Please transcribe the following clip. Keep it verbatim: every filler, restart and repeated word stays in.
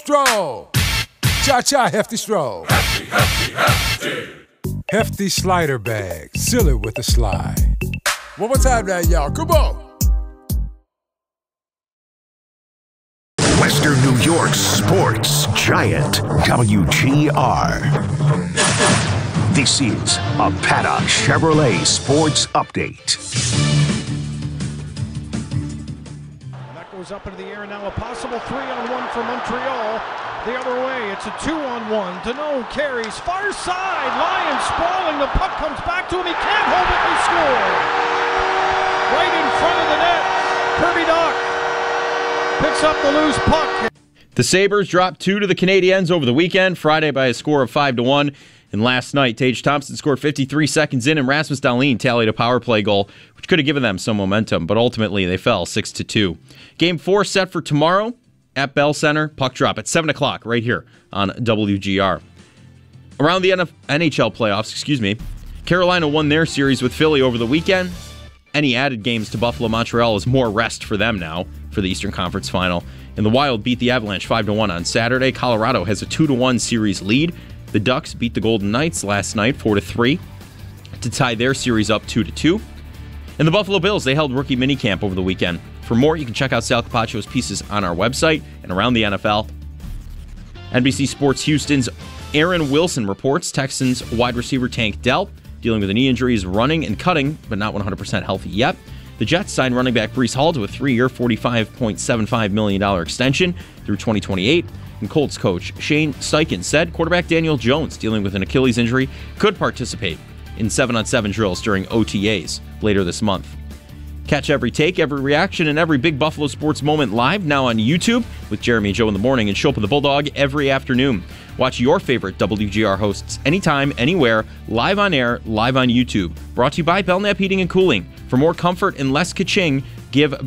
stroll. Cha-cha, hefty stroll. Hefty, hefty, hefty. Hefty slider bag. Seal it with a slide. One more time now, y'all. Come on. Western New York's sports giant, W G R. This is a Paddock Chevrolet Sports Update. That goes up into the air, and now a possible three-on-one for Montreal. The other way, it's a two-on-one. Deneau carries, far side, Lions sprawling, the puck comes back to him, he can't hold it, they score! Right in front of the net, Kirby Dach picks up the loose puck. The Sabres dropped two to the Canadiens over the weekend, Friday by a score of five to one. And last night, Tage Thompson scored fifty-three seconds in, and Rasmus Dahlin tallied a power play goal, which could have given them some momentum, but ultimately they fell six to two. Game four set for tomorrow at Bell Center. Puck drop at seven o'clock right here on W G R. Around the N H L playoffs, excuse me, Carolina won their series with Philly over the weekend. Any added games to Buffalo, Montreal is more rest for them now for the Eastern Conference Final. And the Wild beat the Avalanche five to one on Saturday. Colorado has a two to one series lead. The Ducks beat the Golden Knights last night four to three to tie their series up two to two. And the Buffalo Bills, they held rookie minicamp over the weekend. For more, you can check out Sal Capacio's pieces on our website and around the N F L. N B C Sports Houston's Aaron Wilson reports Texans wide receiver Tank Dell dealing with a knee injury is running and cutting, but not one hundred percent healthy yet. The Jets signed running back Breece Hall to a three-year, forty-five point seven five million dollars extension through twenty twenty-eight. And Colts coach Shane Steichen said quarterback Daniel Jones, dealing with an Achilles injury, could participate in seven on seven drills during O T As later this month. Catch every take, every reaction, and every big Buffalo sports moment live now on YouTube with Jeremy and Joe in the morning and Show Up with the Bulldog every afternoon. Watch your favorite W G R hosts anytime, anywhere, live on air, live on YouTube. Brought to you by Belknap Heating and Cooling. For more comfort and less ka-ching, give